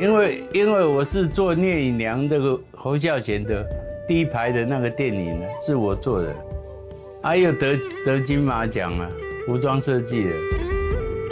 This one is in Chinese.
因为我是做聂隐娘这个侯孝贤的第一排的那个电影呢，是我做的，还有得金马奖啊，服装设计的。